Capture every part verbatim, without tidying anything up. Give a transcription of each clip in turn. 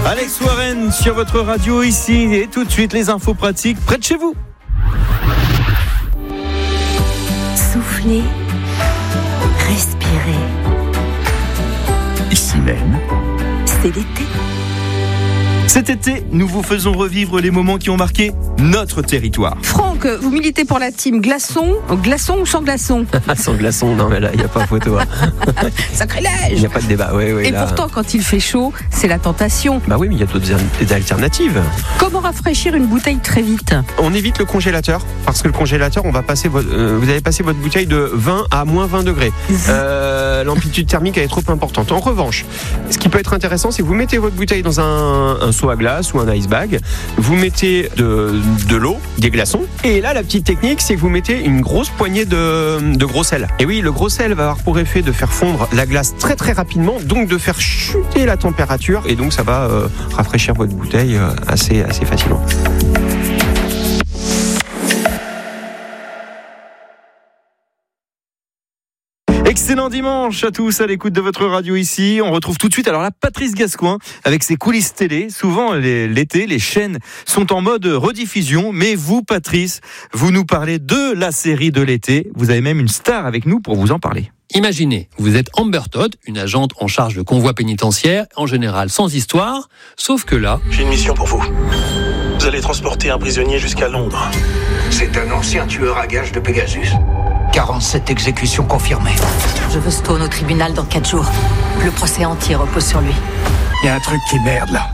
Alex Warren sur votre radio ici et tout de suite les infos pratiques près de chez vous. Soufflez, respirez. Ici même, c'est l'été. Cet été, nous vous faisons revivre les moments qui ont marqué notre territoire. Franck, vous militez pour la team glaçon, glaçon ou sans glaçon? Sans glaçon, non mais là, il n'y a pas photo. Hein. Sacrilège. Il n'y a pas de débat, oui, oui. Et là... pourtant, quand il fait chaud, c'est la tentation. Bah oui, mais il y a d'autres des alternatives. Comment rafraîchir une bouteille très vite? On évite le congélateur, parce que le congélateur, on va passer votre, euh, vous allez passer votre bouteille de vingt à moins vingt degrés. Euh, l'amplitude thermique elle est trop importante. En revanche, ce qui peut être intéressant, c'est que vous mettez votre bouteille dans un, un seau à glace ou un ice bag, vous mettez de, de l'eau, des glaçons, et là la petite technique c'est que vous mettez une grosse poignée de, de gros sel. Et oui, le gros sel va avoir pour effet de faire fondre la glace très très rapidement, donc de faire chuter la température, et donc ça va euh, rafraîchir votre bouteille euh, assez, assez facilement. Excellent dimanche à tous à l'écoute de votre radio ici. On retrouve tout de suite alors là Patrice Gascoin avec ses coulisses télé. Souvent les, l'été, les chaînes sont en mode rediffusion, mais vous Patrice, vous nous parlez de la série de l'été. Vous avez même une star avec nous pour vous en parler. Imaginez, vous êtes Amber Todd, une agente en charge de convoi pénitentiaire, en général sans histoire, sauf que là... J'ai une mission pour vous. Vous allez transporter un prisonnier jusqu'à Londres. C'est un ancien tueur à gages de Pegasus. quarante-sept exécutions confirmées. Je veux Stone au tribunal dans quatre jours. Le procès entier repose sur lui. Il y a un truc qui merde là.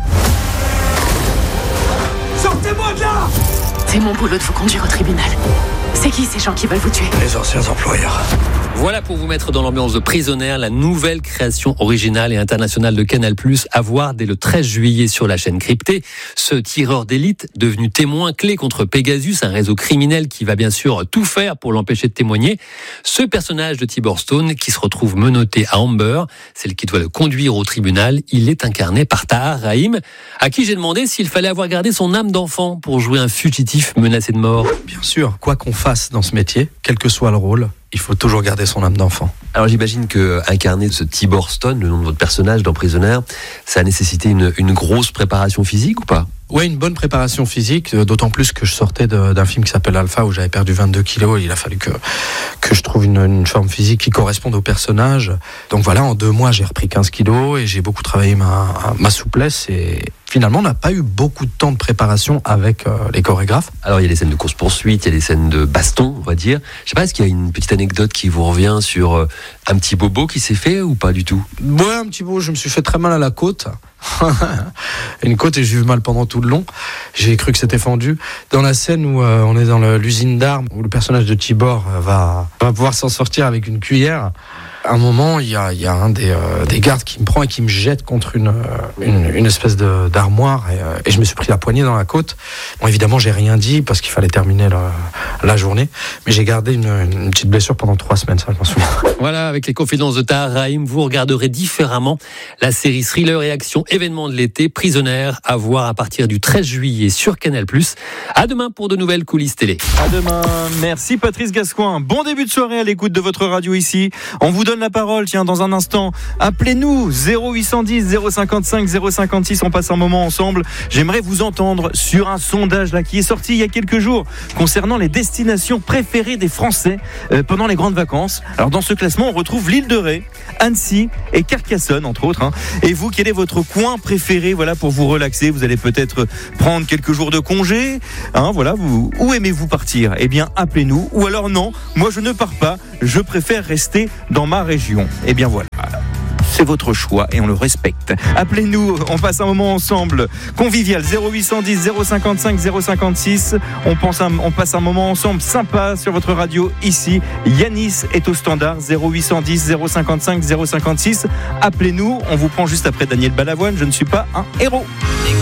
Sortez-moi de là! C'est mon boulot de vous conduire au tribunal. C'est qui ces gens qui veulent vous tuer? Les anciens employeurs. Voilà pour vous mettre dans l'ambiance de Prisonnière, la nouvelle création originale et internationale de Canal+, à voir dès le treize juillet sur la chaîne cryptée. Ce tireur d'élite, devenu témoin clé contre Pegasus, un réseau criminel qui va bien sûr tout faire pour l'empêcher de témoigner. Ce personnage de Tibor Stone, qui se retrouve menotté à Amber, celle qui doit le conduire au tribunal, il est incarné par Tahar Rahim, à qui j'ai demandé s'il fallait avoir gardé son âme d'enfant pour jouer un fugitif menacé de mort. Bien sûr, quoi qu'on fasse dans ce métier, quel que soit le rôle, il faut toujours garder son âme d'enfant. Alors j'imagine que incarner ce Tibor Stone, le nom de votre personnage dans Prisonnière, ça a nécessité une, une grosse préparation physique ou pas ? Oui, une bonne préparation physique, d'autant plus que je sortais de, d'un film qui s'appelle Alpha où j'avais perdu vingt-deux kilos et il a fallu que, que je trouve une, une forme physique qui corresponde au personnage. Donc voilà, en deux mois j'ai repris quinze kilos et j'ai beaucoup travaillé ma, ma souplesse et finalement on n'a pas eu beaucoup de temps de préparation avec euh, les chorégraphes. Alors il y a des scènes de course-poursuite, il y a des scènes de baston, on va dire. Je sais pas, est-ce qu'il y a une petite anecdote qui vous revient sur euh, un petit bobo qui s'est fait ou pas du tout ? Ouais, un petit bobo, je me suis fait très mal à la côte. Une côte et j'ai eu mal pendant tout le long. J'ai cru que c'était fendu. Dans la scène où euh, on est dans le, l'usine d'armes, où le personnage de Tibor euh, va, va pouvoir s'en sortir avec une cuillère, à un moment, il y a, il y a un des, euh, des gardes qui me prend et qui me jette contre une, une, une espèce de, d'armoire et, euh, et je me suis pris la poignée dans la côte. Bon, évidemment, j'ai rien dit parce qu'il fallait terminer la, la journée, mais j'ai gardé une, une petite blessure pendant trois semaines, ça je m'en souviens. Voilà, avec les confidences de Tahar Rahim, vous regarderez différemment la série thriller et action événement de l'été, Prisonnière, à voir à partir du treize juillet sur Canal+. À demain pour de nouvelles coulisses télé. À demain. Merci Patrice Gascoin. Bon début de soirée à l'écoute de votre radio ici. On vous donne la parole, tiens, dans un instant. Appelez-nous zéro huit cent dix zéro cinquante-cinq zéro cinquante-six. On passe un moment ensemble. J'aimerais vous entendre sur un sondage là qui est sorti il y a quelques jours concernant les destinations préférées des Français euh, pendant les grandes vacances. Alors dans ce classement, on retrouve l'île de Ré, Annecy et Carcassonne entre autres. Hein. Et vous, quel est votre coin préféré, voilà, pour vous relaxer? Vous allez peut-être prendre quelques jours de congé. Hein, voilà, vous, où aimez-vous partir? Eh bien, appelez-nous. Ou alors non, moi je ne pars pas. Je préfère rester dans ma région. Eh bien voilà. C'est votre choix et on le respecte. Appelez-nous, on passe un moment ensemble. Convivial, zéro huit cent dix zéro cinquante-cinq zéro cinquante-six. On, pense un, on passe un moment ensemble sympa sur votre radio ici. Yanis est au standard, zéro huit cent dix zéro cinquante-cinq zéro cinquante-six. Appelez-nous, on vous prend juste après Daniel Balavoine. Je ne suis pas un héros.